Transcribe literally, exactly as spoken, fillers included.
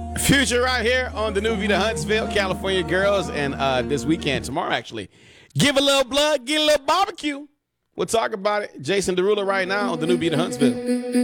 Future right here on the new Vita Huntsville, California girls. And uh, this weekend, tomorrow actually, give a little blood, get a little barbecue. We'll talk about it. Jason Derulo right now on the new Vita Huntsville.